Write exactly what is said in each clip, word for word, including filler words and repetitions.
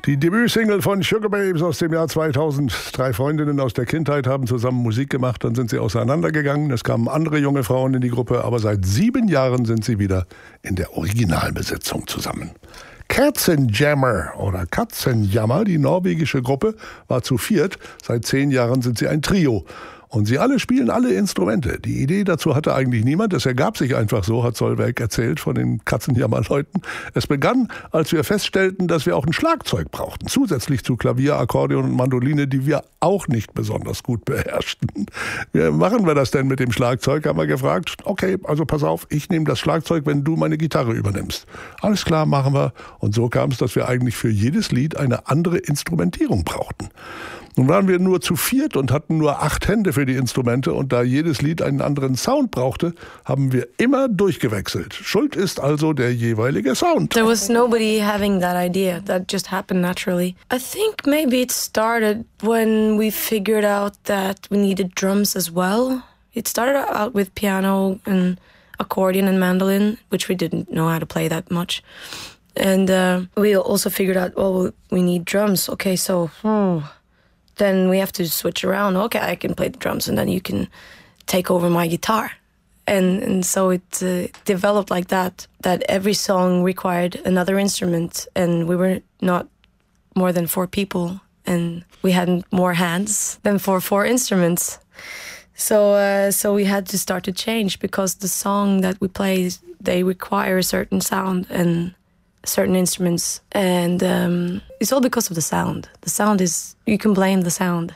Die Debütsingle von Sugar Babes aus dem Jahr zweitausend. Drei Freundinnen aus der Kindheit haben zusammen Musik gemacht, dann sind sie auseinandergegangen. Es kamen andere junge Frauen in die Gruppe, aber seit sieben Jahren sind sie wieder in der Originalbesetzung zusammen. Katzenjammer oder Katzenjammer, die norwegische Gruppe, war zu viert. Seit zehn Jahren sind sie ein Trio. Und sie alle spielen alle Instrumente. Die Idee dazu hatte eigentlich niemand. Es ergab sich einfach so, hat Solveig erzählt von den Katzenjammer-Leuten. Es begann, als wir feststellten, dass wir auch ein Schlagzeug brauchten. Zusätzlich zu Klavier, Akkordeon und Mandoline, die wir auch nicht besonders gut beherrschten. Wie machen wir das denn mit dem Schlagzeug, haben wir gefragt. Okay, also pass auf, ich nehme das Schlagzeug, wenn du meine Gitarre übernimmst. Alles klar, machen wir. Und so kam es, dass wir eigentlich für jedes Lied eine andere Instrumentierung brauchten. Nun waren wir nur zu viert und hatten nur acht Hände für die Instrumente, und da jedes Lied einen anderen Sound brauchte, haben wir immer durchgewechselt. Schuld ist also der jeweilige Sound. There was nobody having that idea. That just happened naturally. I think maybe it started when we figured out that we needed drums as well. It started out with piano and accordion and mandolin, which we didn't know how to play that much. And uh, we also figured out, oh, we need drums. Okay, so... Hmm. Then we have to switch around. Okay, I can play the drums, and then you can take over my guitar. And and so it uh, developed like that, that every song required another instrument, and we were not more than four people, and we had more hands than for four instruments. So uh, so we had to start to change, because the song that we play, they require a certain sound and certain instruments, and um, it's all because of the sound. The sound is, you can blame the sound.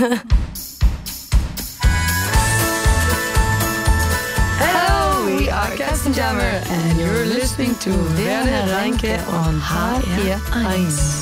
Hello, we are Katzenjammer, and you're listening to Werner Reinke on H R eins.